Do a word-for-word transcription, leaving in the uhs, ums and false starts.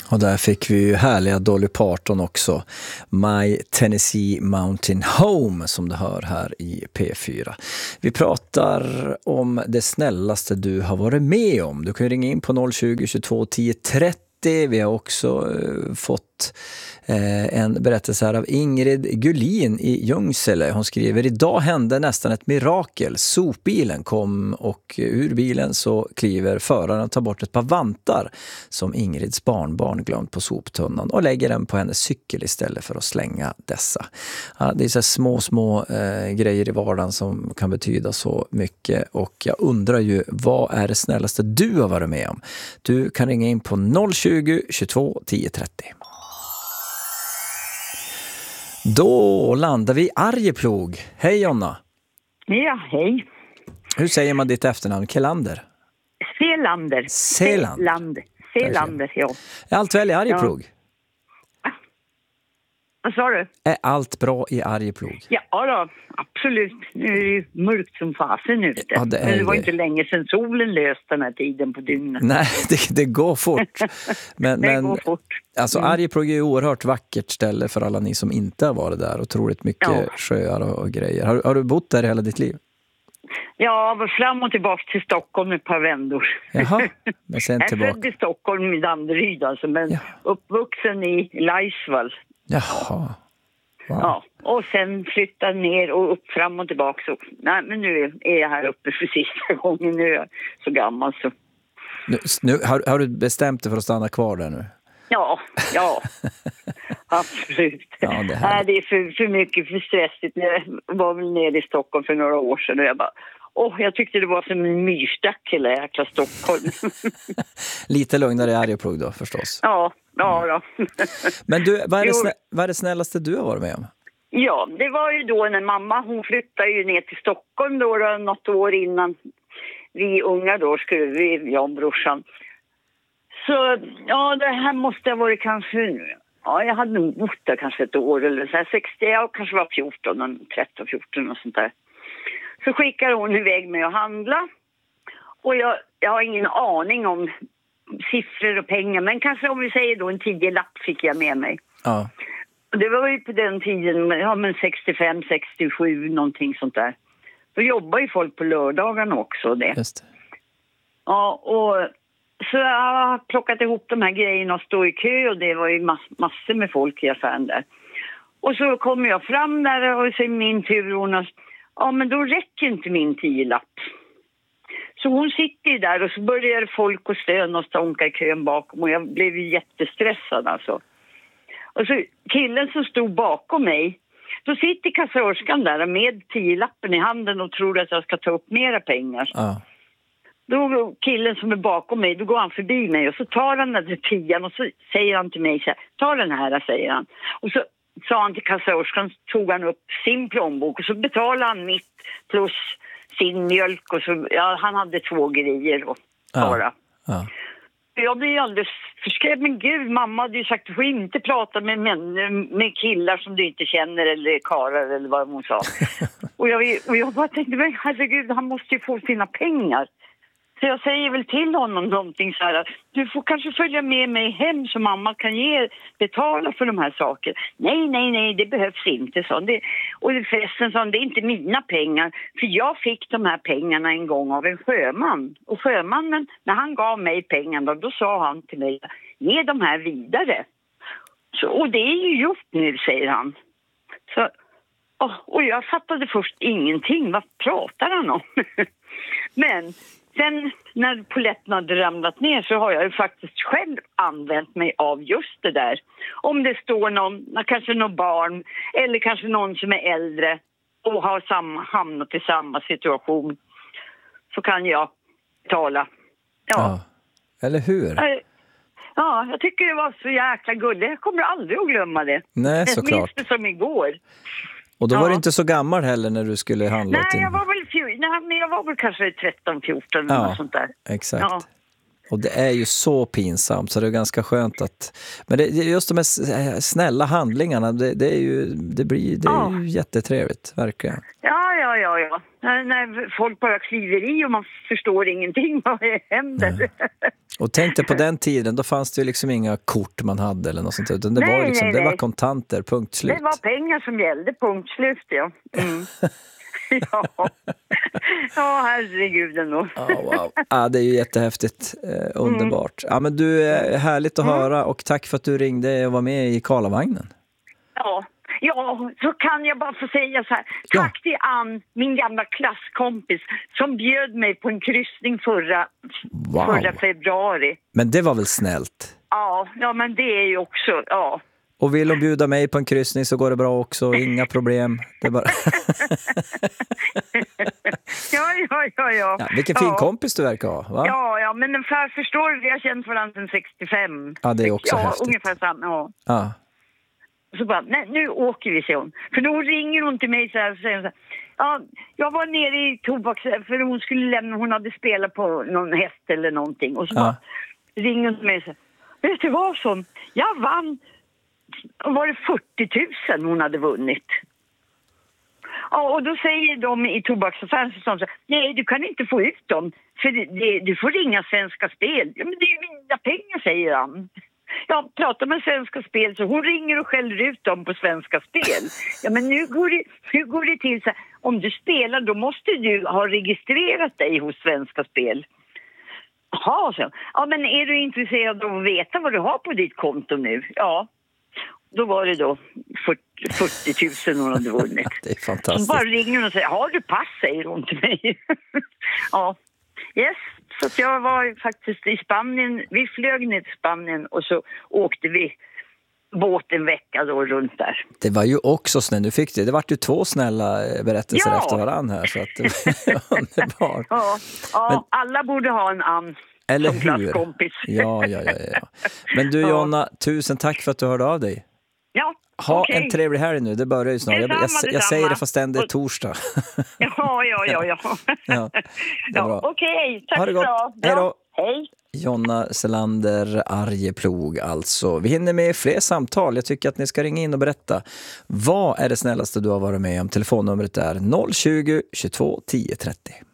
Och där fick vi ju härliga Dolly Parton också. My Tennessee Mountain Home, som du hör här i P fyra. Vi pratar om det snällaste du har varit med om. Du kan ju ringa in på noll tjugo, tjugotvå, tio trettio. Vi har också eh, fått eh, en berättelse här av Ingrid Gullin i Ljungsele. Hon skriver: idag hände nästan ett mirakel. Sopbilen kom och ur bilen så kliver föraren och tar bort ett par vantar som Ingrids barnbarn glömt på soptunnan och lägger den på hennes cykel istället för att slänga dessa. Ja, det är så här små, små eh, grejer i vardagen som kan betyda så mycket, och jag undrar ju, vad är det snällaste du har varit med om? Du kan ringa in på noll tjugo, tjugotvå, tio trettio. Då landar vi i Arjeplog. Hej Jonna. Ja, hej. Hur säger man ditt efternamn? Kelander? Selander. Seland. Selander. Selander, ja. Är allt väl i Arjeplog? Ja. Vad sa du? Är allt bra i Arjeplog? Ja då, absolut. Nu är det ju mörkt som fasen ute. Ja, det är Men det var det. inte länge sedan solen löste den här tiden på dygnet. Nej, det, det går fort. Men, det men, går fort. Alltså Mm. Arjeplog är ju oerhört vackert ställe för alla ni som inte har varit där. Otroligt mycket Ja. sjöar och, och grejer. Har, har du bott där hela ditt liv? Ja, var fram och tillbaka till Stockholm ett par vändor. Jaha, men sen Jag är tillbaka. född i Stockholm i Danderyd alltså, men Ja. uppvuxen i Laisvall. Jaha. Wow. Ja, och sen flyttade ner och upp fram och tillbaka. Så, nej, men nu är jag här uppe för sista gången. Nu är jag så gammal så. Nu, nu, har, har du bestämt dig för att stanna kvar där nu? Ja, ja. Absolut. Ja, det är nej, det är för, för mycket, för stressigt. Jag var väl nere i Stockholm för några år sedan och jag bara, åh, jag tyckte det var som en myrstack hela jäkla Stockholm. Lite lugnare i Arjeplog då förstås. ja, ja då. Men du, vad är, det Jo. snä, vad är det snällaste du har varit med om? Ja, det var ju då när mamma, hon flyttade ju ner till Stockholm då, då något år innan vi unga då skulle vi, jag och brorsan. Så ja, det här måste ha varit kanske, ja jag hade nog bott där kanske ett år eller så här, sextio, jag kanske var fjorton, tretton, fjorton och sånt där. Så skickade hon iväg mig att handla och jag, jag har ingen aning om siffror och pengar, men kanske om vi säger då en tio lapp fick jag med mig. Ja. Det var ju på den tiden, ja men sextiofem, sextiosju, någonting sånt där. Då jobbar ju folk på lördagarna också det. Just det. Ja, och så jag har plockat ihop de här grejerna och stå i kö och det var ju mass- massor med folk i affären där. Och så kommer jag fram där och så är min tur och hon har, ja men då räcker inte min tio lapp. Så hon sitter ju där och så börjar folk och stöna och stånka i kön bakom och jag blev ju jättestressad alltså. Och så killen som stod bakom mig, då sitter kassörskan där med tio lappen i handen och tror att jag ska ta upp mera pengar. Ja. Då killen som är bakom mig, då går han förbi mig och så tar han den där tian och så säger han till mig så här, ta den här, säger han. Och så sa han till kassörskan, tog han upp sin plånbok och så betalade han mitt plus sin mjölk och så, ja han hade två grejer och bara. Ja. Ja. Jag blir alldeles förskrämd, men gud, mamma hade ju sagt att du får inte prata med, män, med killar som du inte känner eller karar eller vad hon sa. och, jag, och jag bara tänkte, men herregud, han måste ju få sina pengar. Så jag säger väl till honom någonting så här, du får kanske följa med mig hem så mamma kan ge, betala för de här sakerna. Nej, nej, nej, det behövs inte, så. Det, och förresten sa det är inte mina pengar, för jag fick de här pengarna en gång av en sjöman. Och sjömannen, när han gav mig pengarna, då sa han till mig, ge de här vidare. Så, och det är ju gjort nu, säger han. Så, och, och jag fattade först ingenting, vad pratar han om? Men sen när poletten hade ramlat ner så har jag ju faktiskt själv använt mig av just det där. Om det står någon, kanske någon barn eller kanske någon som är äldre och har samma, hamnat i samma situation, så kan jag tala. Ja. Ja. Eller hur? Ja, jag tycker det var så jäkla gulligt. Jag kommer aldrig att glömma det. Nej, Jag såklart. minns det som igår. Och då var Ja. du inte så gammal heller när du skulle handla åt Nej, din... jag var väl, fj- nej, men jag var väl kanske tretton fjorton eller Ja. något sånt där. Exakt. Ja. Och det är ju så pinsamt så det är ganska skönt att... Men det, just de här s- snälla handlingarna, det, det är ju, det blir, det är Ja. ju jättetrevligt, verkligen. Ja, ja, ja, ja. När, när folk bara kliver i och man förstår ingenting vad det händer. Nej. Och tänk dig på den tiden, då fanns det ju liksom inga kort man hade eller något sånt, utan det, nej, var, liksom, nej, det nej. var kontanter, punkt slut. Det var pengar som gällde, punkt slut, ja. Mm. ja. ja, herregud ändå. Ja, wow. Ja, det är ju jättehäftigt. Eh, underbart. Ja, men du, är härligt att Mm. höra och tack för att du ringde och var med i Karlavagnen. Ja. Ja, så kan jag bara få säga så här. Ja. Tack till Ann, min gamla klasskompis, som bjöd mig på en kryssning förra, Wow. förra februari. Men det var väl snällt? Ja, ja, men det är ju också, ja. Och vill de bjuda mig på en kryssning så går det bra också, inga problem. Det är bara... ja, ja, ja, ja. ja, vilken fin ja. kompis du verkar ha, va? Ja, ja, men för, förstår du, vi har känt varandra sedan sextiofem. Ja, det är också ja, häftigt. ungefär samma, ja. Ja. Så bara, nej, nu åker vi, säger hon. För då ringer hon till mig så här och säger så här, ja, jag var nere i tobaks... För hon skulle lämna, hon hade spelat på någon häst eller någonting. Och så Ja. bara ringer hon till mig och säger, vet du vad, som jag vann, var det fyrtio tusen hon hade vunnit. Ja, och då säger de i tobaksaffären så här, nej, du kan inte få ut dem, för det, det, du får ringa Svenska Spel. Ja, men det är ju mina pengar, säger han. Jag pratar med Svenska Spel, så hon ringer och skäller ut dem på Svenska Spel. Ja, men nu går det, nu går det till så här, om du spelar då måste du ha registrerat dig hos Svenska Spel. Jaha, så. Ja, men är du intresserad av att veta vad du har på ditt konto nu? Ja, då var det då fyrtio tusen hon hade vunnit. Det är Hon fantastiskt. bara ringer och säger, har du pass, säger hon till mig. ja, yes. Så att jag var faktiskt i Spanien, vi flög ner till Spanien och så åkte vi båt en vecka då runt där. Det var ju också snällt, du fick det. Det var ju två snälla berättelser Ja. efter varann här, så att det var underbart. Ja, ja Men- alla borde ha en Ann Eller som hur? klasskompis. Ja, ja, ja, ja. Men du Ja. Jonna, tusen tack för att du hörde av dig. Ja, Ha okej. en trevlig helg nu, det börjar ju snart. Jag, jag, Detsamma, jag detsamma. säger det fast det är Och- torsdag. Ja, ja, ja, ja. Ja, det är bra. ja, okej, tack Ha det gott. så. Hej då. Hej. Jonna Selander, Arjeplog alltså. Vi hinner med fler samtal. Jag tycker att ni ska ringa in och berätta. Vad är det snällaste du har varit med om? Telefonnumret är noll tjugo, tjugotvå, tio trettio.